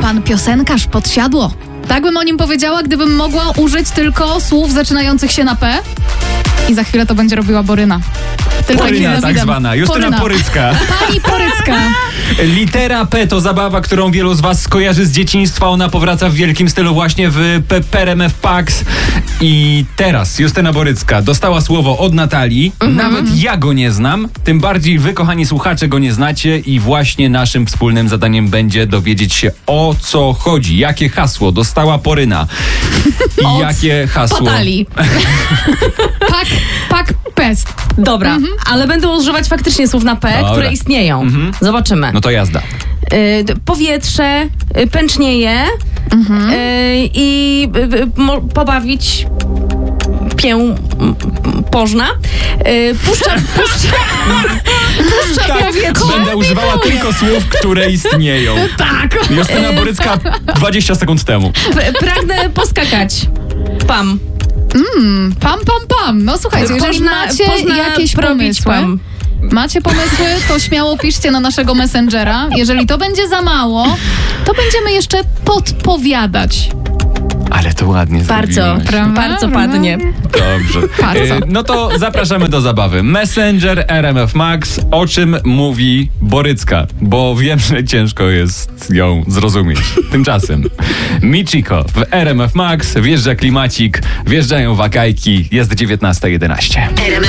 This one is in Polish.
pan piosenkarz podsiadło. Tak bym o nim powiedziała, gdybym mogła użyć tylko słów zaczynających się na P. I za chwilę to będzie robiła Boryna. Tylko Poryna tak zwana. Justyna Porycka. Pani Porycka. Litera P to zabawa, którą wielu z was skojarzy z dzieciństwa. Ona powraca w wielkim stylu właśnie w RMF Pax. I teraz Justyna Porycka dostała słowo od Natalii. Nawet ja go nie znam. Tym bardziej wy, kochani słuchacze, go nie znacie. I właśnie naszym wspólnym zadaniem będzie dowiedzieć się, o co chodzi. Jakie hasło dostała Poryna. I jakie hasło... Potali. Pak pest. Dobra, ale będę używać faktycznie słów na P, Dobra. które istnieją. Zobaczymy. No to jazda. Powietrze, pęcznieje i pobawić pożna. Puszcza powietrze. Będę używała tylko słów, które istnieją. Tak. Justyna Porycka 20 sekund temu. Pragnę poskakać. Pam. Pam. No słuchajcie, jeżeli macie jakieś pomysły... Macie pomysły, to śmiało piszcie na naszego Messengera. Jeżeli to będzie za mało, to będziemy jeszcze podpowiadać. Ale to ładnie zrobiłaś. Bardzo padnie. Dobrze. No to zapraszamy do zabawy. Messenger RMF Max. O czym mówi Borycka? Bo wiem, że ciężko jest ją zrozumieć. Tymczasem Michiko w RMF Max, wjeżdża klimacik, wjeżdżają wakajki, jest 19:11.